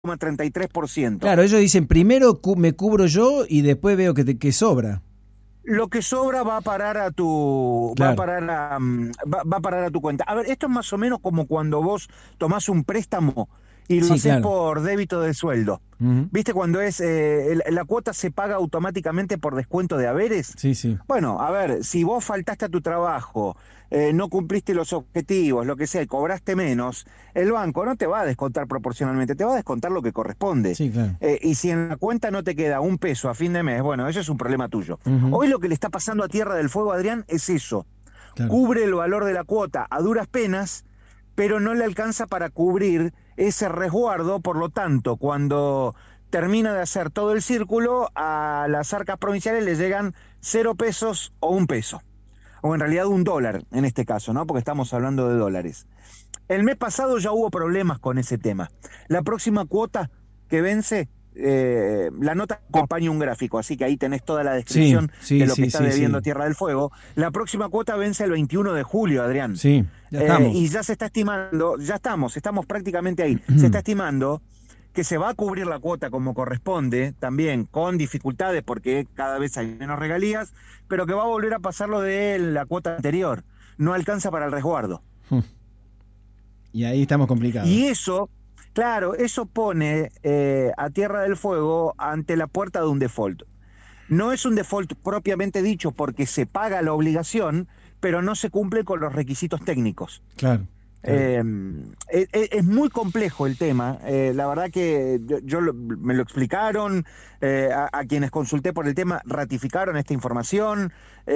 33%. Claro, ellos dicen primero me cubro yo y después veo que sobra. Lo que sobra va a parar a tu Claro. va a parar a tu cuenta. A ver, esto es más o menos como cuando vos tomás un préstamo y lo Sí, haces claro. por débito de sueldo. Uh-huh. ¿Viste cuando es la cuota se paga automáticamente por descuento de haberes? Sí, sí. Bueno, a ver, si vos faltaste a tu trabajo, no cumpliste los objetivos, lo que sea, y cobraste menos, el banco no te va a descontar proporcionalmente, te va a descontar lo que corresponde. Sí, claro. Y si en la cuenta no te queda un peso a fin de mes, bueno, eso es un problema tuyo. Uh-huh. Hoy lo que le está pasando a Tierra del Fuego, Adrián, es eso. Claro. Cubre el valor de la cuota a duras penas, pero no le alcanza para cubrir ese resguardo, por lo tanto, cuando termina de hacer todo el círculo, a las arcas provinciales le llegan 0 pesos o 1 peso. O en realidad $1 en este caso, ¿no? Porque estamos hablando de dólares. El mes pasado ya hubo problemas con ese tema. La próxima cuota que vence, la nota acompaña un gráfico, así que ahí tenés toda la descripción de lo que está debiendo Tierra del Fuego. La próxima cuota vence el 21 de julio, Adrián. Sí, ya estamos. Y ya se está estimando, estamos prácticamente ahí. Se está estimando que se va a cubrir la cuota como corresponde, también con dificultades porque cada vez hay menos regalías, pero que va a volver a pasar lo de la cuota anterior. No alcanza para el resguardo. Y ahí estamos complicados. Y eso, claro, eso pone a Tierra del Fuego ante la puerta de un default. No es un default propiamente dicho porque se paga la obligación, pero no se cumple con los requisitos técnicos. Claro. Es muy complejo el tema. La verdad que me lo explicaron, a quienes consulté por el tema ratificaron esta información.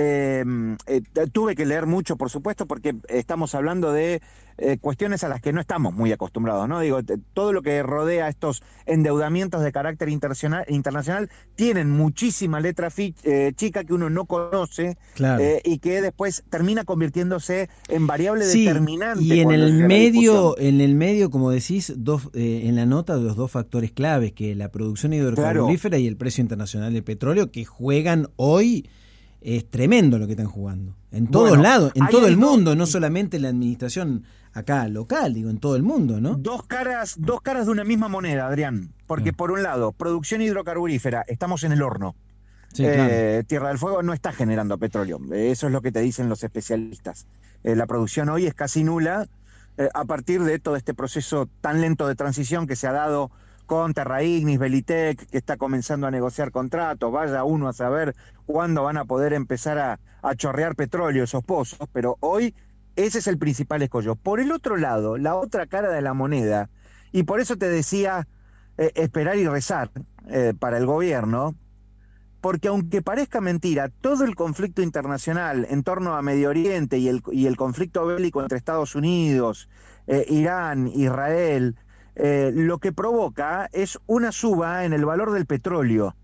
Tuve que leer mucho, por supuesto, porque estamos hablando de cuestiones a las que no estamos muy acostumbrados, ¿no? Digo, todo lo que rodea estos endeudamientos de carácter internacional tienen muchísima letra chica que uno no conoce, claro. Y que después termina convirtiéndose en variable determinante. Y en el medio, como decís, en la nota, los dos factores claves, que la producción hidrocarburífera y el precio internacional del petróleo, que juegan hoy. Es tremendo lo que están jugando. En todos lados, en todo el mundo, no solamente en la administración acá local, digo, en todo el mundo, ¿no? Dos caras de una misma moneda, Adrián. Porque por un lado, producción hidrocarburífera, estamos en el horno. Sí, claro. Tierra del Fuego no está generando petróleo. Eso es lo que te dicen los especialistas. La producción hoy es casi nula a partir de todo este proceso tan lento de transición que se ha dado con Terra Ignis, Belitec, que está comenzando a negociar contratos. Vaya uno a saber cuándo van a poder empezar a chorrear petróleo esos pozos, pero hoy ese es el principal escollo. Por el otro lado, la otra cara de la moneda, y por eso te decía esperar y rezar para el gobierno, porque aunque parezca mentira, todo el conflicto internacional en torno a Medio Oriente y el conflicto bélico entre Estados Unidos, Irán, Israel, lo que provoca es una suba en el valor del petróleo.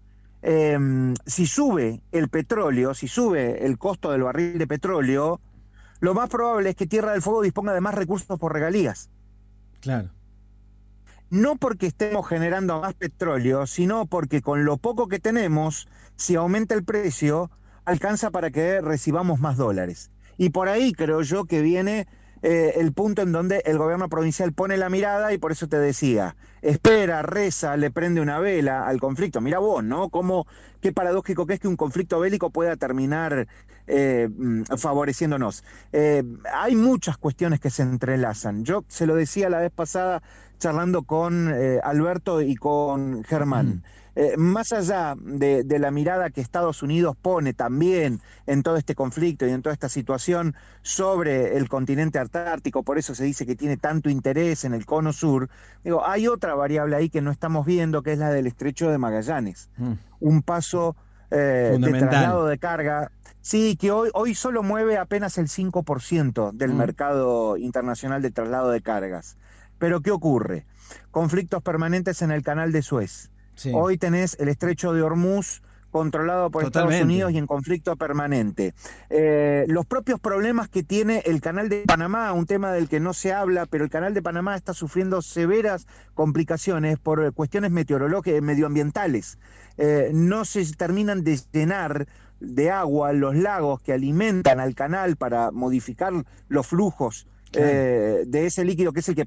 Si sube el petróleo, si sube el costo del barril de petróleo, lo más probable es que Tierra del Fuego disponga de más recursos por regalías. Claro. No porque estemos generando más petróleo, sino porque con lo poco que tenemos, si aumenta el precio, alcanza para que recibamos más dólares. Y por ahí creo yo que viene el punto en donde el gobierno provincial pone la mirada, y por eso te decía, espera, reza, le prende una vela al conflicto. Mirá vos, ¿no? Qué paradójico que es que un conflicto bélico pueda terminar favoreciéndonos. Hay muchas cuestiones que se entrelazan. Yo se lo decía la vez pasada charlando con Alberto y con Germán. Más allá de la mirada que Estados Unidos pone también en todo este conflicto y en toda esta situación sobre el continente antártico, por eso se dice que tiene tanto interés en el cono sur, digo, hay otra variable ahí que no estamos viendo, que es la del estrecho de Magallanes. Un paso de traslado de carga, sí, que hoy solo mueve apenas el 5% del mercado internacional de traslado de cargas. Pero ¿qué ocurre? Conflictos permanentes en el canal de Suez. Sí. Hoy tenés el estrecho de Hormuz controlado por Estados Unidos y en conflicto permanente. Los propios problemas que tiene el canal de Panamá, un tema del que no se habla, pero el canal de Panamá está sufriendo severas complicaciones por cuestiones meteorológicas, medioambientales. No se terminan de llenar de agua los lagos que alimentan al canal para modificar los flujos de ese líquido que es el que